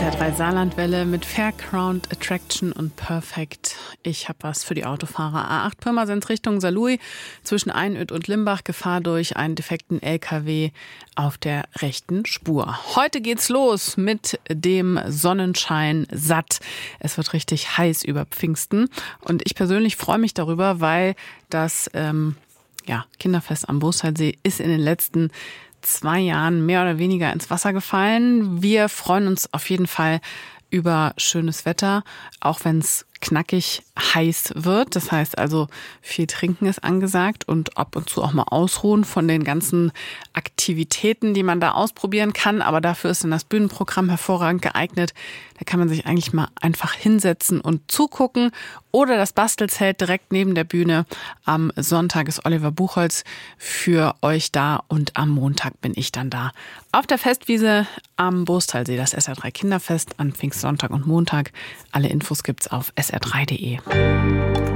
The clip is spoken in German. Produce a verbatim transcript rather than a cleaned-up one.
R drei Saarlandwelle mit Fairground Attraction und Perfect. Ich habe was für die Autofahrer. A acht Pirmasens Richtung Saarlouis zwischen Einöd und Limbach. Gefahr durch einen defekten L K W auf der rechten Spur. Heute geht's los mit dem Sonnenschein satt. Es wird richtig heiß über Pfingsten. Und ich persönlich freue mich darüber, weil das ähm, ja, Kinderfest am Boostalsee ist in den letzten zwei Jahren mehr oder weniger ins Wasser gefallen. Wir freuen uns auf jeden Fall über schönes Wetter, auch wenn es knackig heiß wird. Das heißt also, viel Trinken ist angesagt und ab und zu auch mal ausruhen von den ganzen Aktivitäten, die man da ausprobieren kann. Aber dafür ist dann das Bühnenprogramm hervorragend geeignet. Da kann man sich eigentlich mal einfach hinsetzen und zugucken. Oder das Bastelzelt direkt neben der Bühne. Am Sonntag ist Oliver Buchholz für euch da und am Montag bin ich dann da. Auf der Festwiese am Boostalsee, das S R drei Kinderfest an Pfingstsonntag und Montag. Alle Infos gibt's auf S R drei Punkt de.